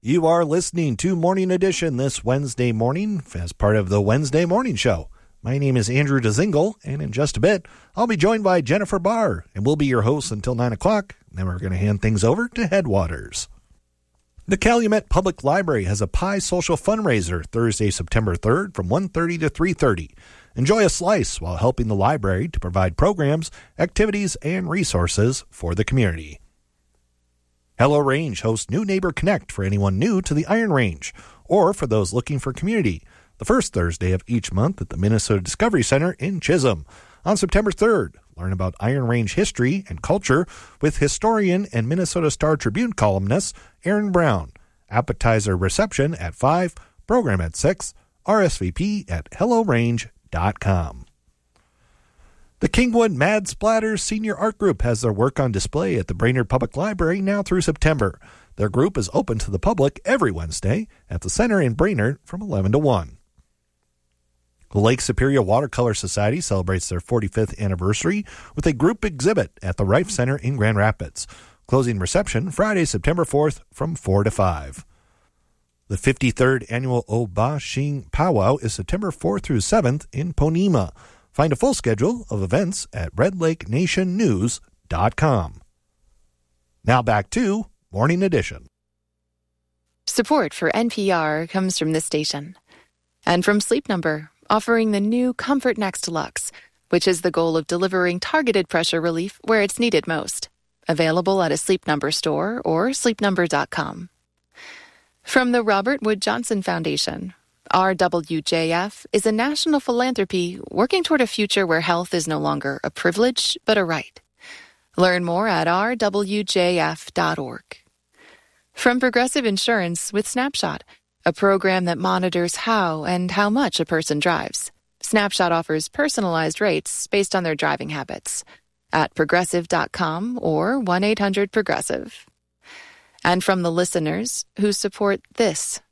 You are listening to Morning Edition this Wednesday morning as part of the Wednesday Morning Show. My name is Andrew DeZingle, and in just a bit, I'll be joined by Jennifer Barr, and we'll be your hosts until 9 o'clock. Then we're going to hand things over to Headwaters. The Calumet Public Library has a Pie Social fundraiser Thursday, September 3rd from 1:30 to 3:30. Enjoy a slice while helping the library to provide programs, activities, and resources for the community. Hello Range hosts New Neighbor Connect for anyone new to the Iron Range, or for those looking for community, the first Thursday of each month at the Minnesota Discovery Center in Chisholm. On September 3rd, learn about Iron Range history and culture with historian and Minnesota Star Tribune columnist Aaron Brown. Appetizer reception at 5, program at 6, RSVP at hellorange.com. The Kingwood Mad Splatters Senior Art Group has their work on display at the Brainerd Public Library now through September. Their group is open to the public every Wednesday at the Center in Brainerd from 11 to 1. The Lake Superior Watercolor Society celebrates their 45th anniversary with a group exhibit at the Rife Center in Grand Rapids. Closing reception Friday, September 4th from 4 to 5. The 53rd Annual Oba Shing Powwow is September 4th through 7th in Ponema. Find a full schedule of events at redlakenationnews.com. Now back to Morning Edition. Support for NPR comes from this station and from Sleep Number, offering the new Comfort Next Luxe, which is the goal of delivering targeted pressure relief where it's needed most. Available at a Sleep Number store or sleepnumber.com. From the Robert Wood Johnson Foundation, RWJF is a national philanthropy working toward a future where health is no longer a privilege, but a right. Learn more at rwjf.org. From Progressive Insurance with Snapshot, a program that monitors how and how much a person drives. Snapshot offers personalized rates based on their driving habits at progressive.com or 1-800-PROGRESSIVE. And from the listeners who support this